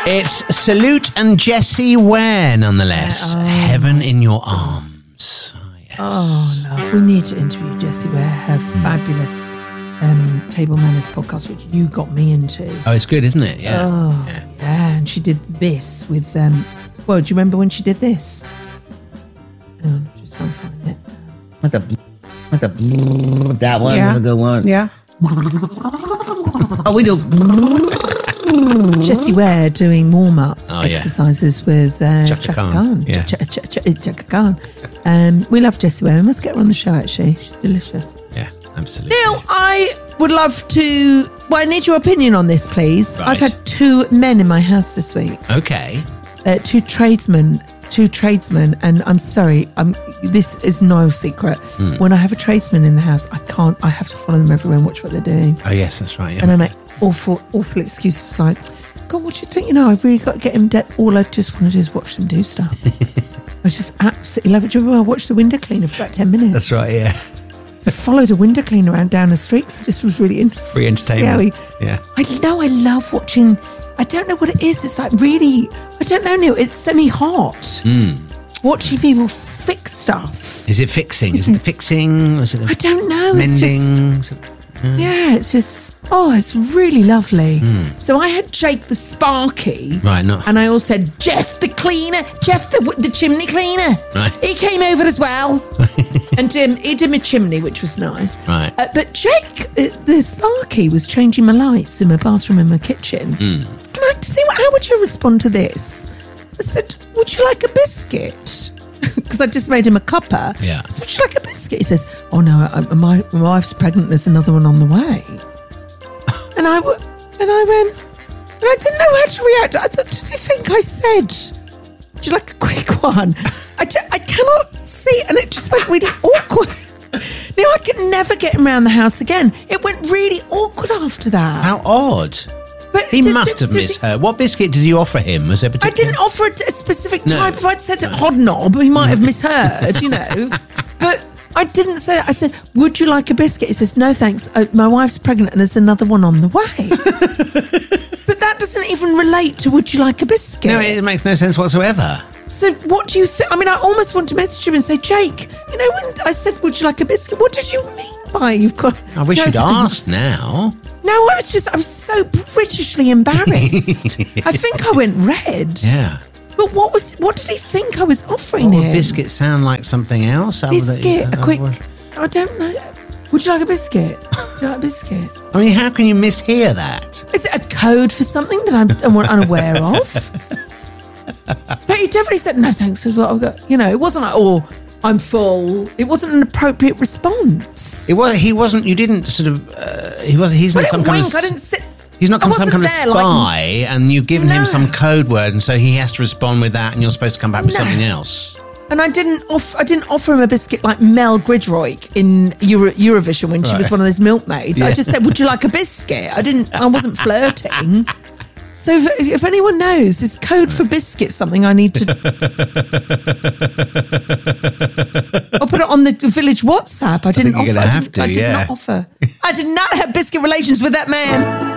It's Salute and Jessie Ware, nonetheless. Heaven in Your Arms. Oh, yes. Oh, love. We need to interview Jessie Ware, her fabulous Table Manners podcast, which you got me into. Oh, it's good, isn't it? Yeah. Oh, yeah. And she did this with, well, do you remember when she did this? Hang on, just trying to find it. That one is a good one. Yeah. Oh, we do. Jessie Ware doing warm-up exercises with Chaka Khan. Yeah. Chaka Khan. We love Jessie Ware. We must get her on the show, actually. She's delicious. Yeah, absolutely. Neil, I would love to... Well, I need your opinion on this, please. Right. I've had 2 men in my house this week. Okay. 2 tradesmen, and I'm sorry, this is no secret. When I have a tradesman in the house, I have to follow them everywhere and watch what they're doing. Oh, yes, that's right. Yeah. And I make awful excuses like, God, what do you think? You know, I've really got to get him dead. All I just want to do is watch them do stuff. I just absolutely love it. Do you remember I watched the window cleaner for about 10 minutes? That's right, yeah. I followed a window cleaner around down the street because this was really interesting. Free entertainment. Yeah. I love watching... I don't know what it is. It's like really... I don't know, Neil. It's semi-hot. Watching people fix stuff. Is it fixing? Is it fixing? Is it I don't know. mending? Yeah, it's just... Oh, it's really lovely. So I had Jake the Sparky. Right, not... And I also had Jeff the cleaner. Jeff the chimney cleaner. Right. He came over as well. And he did my chimney, which was nice. Right. But Jake, the Sparky, was changing my lights in my bathroom and my kitchen. I'm like, how would you respond to this? I said, would you like a biscuit? Because I just made him a cuppa. Yeah. So would you like a biscuit? He says, oh no, my wife's pregnant. There's another one on the way. And I went, and I didn't know how to react. Did you think I said, would you like a quick one? I cannot see, and it just went really awkward. Now I could never get him around the house again. It went really awkward after that. How odd. But He must have misheard. What biscuit did you offer him? Was there particular... I didn't offer a specific type. If I'd said hobnob, he might have misheard, you know. But I didn't say that. I said, would you like a biscuit? He says, no, thanks. My wife's pregnant and there's another one on the way. But that doesn't even relate to would you like a biscuit? No, it makes no sense whatsoever. So what do you think? I mean, I almost want to message him and say, Jake, you know, when I said, would you like a biscuit? What did you mean by you've got... I wish you'd asked now. No, I was so Britishly embarrassed. I think I went red. Yeah. But what did he think I was offering him? Would biscuit sound like something else? Biscuit, a quick... I don't know. Would you like a biscuit? Would you like a biscuit? I mean, how can you mishear that? Is it a code for something that I'm unaware of? But he definitely said, no, thanks. Is what I've got. You know, it wasn't like, oh, I'm full. It wasn't an appropriate response. He wasn't. You didn't sort of. He's not some kind of. I didn't sit. He's not some kind of spy, and you've given him some code word, and so he has to respond with that, and you're supposed to come back with something else. And I didn't offer him a biscuit like Mel Gridroik in Eurovision when she was one of those milkmaids. Yeah. I just said, would you like a biscuit? I wasn't flirting. So if anyone knows, is code for biscuit something I need to... I'll put it on the village WhatsApp. I did not offer. I did not have biscuit relations with that man.